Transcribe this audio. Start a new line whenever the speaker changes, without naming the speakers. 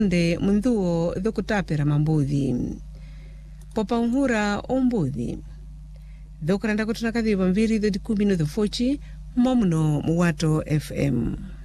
nde mundhuo dhokutapera mambuthi. Popa unhura ombuthi. Dhokuranda kutunakadhiwa mbiri dho 10 dhofochi, momuno Muwato FM.